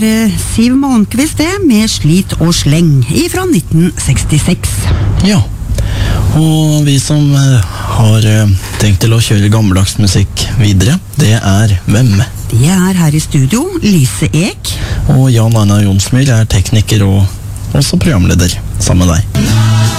var Siv Malmkvist det, med Slit og sleng, fra 1966. Ja, og vi som har tenkt til å kjøre gammeldags musikk videre, det er hvem? Det er her i studio, Lise Ek. Og Jan Arne Jonsmyr er tekniker og også programleder sammen med deg.